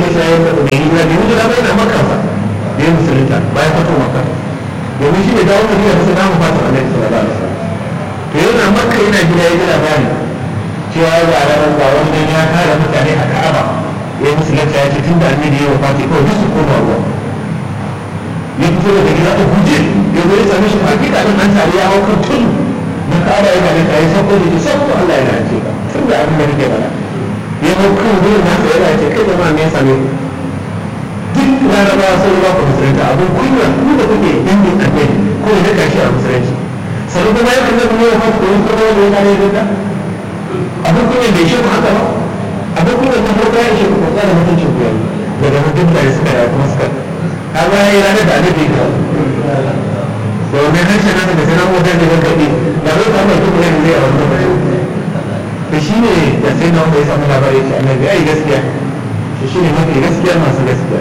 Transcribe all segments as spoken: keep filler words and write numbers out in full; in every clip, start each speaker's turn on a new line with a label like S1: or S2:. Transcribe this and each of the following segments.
S1: ya shayar da mai hijira bai hijira bai na makansa da ya musulunta bayan fito maka domin shi ne dawo da biya masa namu fata a nai sallallahu alaihi wasallam to yana makka yana gida ya ji labari cewa ga ranar ga wannan ya kare mutane a ka'aba ya musulunta ya ce tun da annabi ya wafati kawai duk su koma ruwa ya fito daga gida a guje ya zo ya same shi hakika din an tare ya hau kan tudu na ka'aba ya gane ka ya sauko da ke sauko Allah ya lalace ka tun da abin da nake bada ya hau kan wurin nasa ya lalace kai jama'a me ya same ku duk larabawa sun ba ku musulunta abin kunya ku da kuke dangin annabi ko ya daga shi a musulunci sannan kuma ya kalla kuma ya fata domin kuma wanda ya kare da abin kunya bai shi ku haka ba abin kunya ta farko ya shi ku kusa da mutuncin ku yanzu daga mutum da suka yi kuma suka ka ba ya yi ranar da annabi ya kawo domin harshen nasa da sanar wajen da ya kaɗe da zai samu ya kuma yanzu zai a wani lokaci da shi ne da sai na wanda ya samu labarai shi annabi ai gaskiya shi ne mafi gaskiya masu gaskiya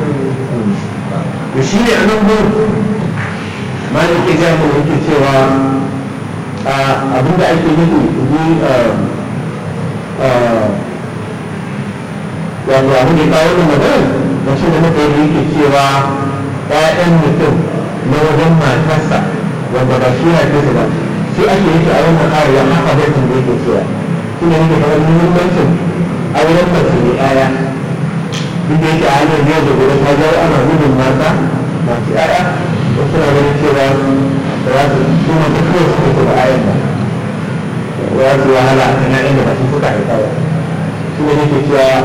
S1: da shi ne anan gudu malin ke gaya mu yake cewa abinda ake nufi ni wato abin da ya kawo wannan magana da shi da muka yi yake cewa ƴaƴan mutum na wajen matarsa wanda ba shi haife su ba shi ake yake a wannan ayar ya haka bai tun da yake cewa shi ne yake kamar muhimmancin auren mace mai ƴaƴa duk da yake a hanyar yau da gobe ta jawo ana gudun mata masu ƴaƴa wasu na ganin cewa da za su su mata kawai suka ce ba ayan ba za su wahala a kan ƴaƴan da ba su suka haifa ba shi ne yake cewa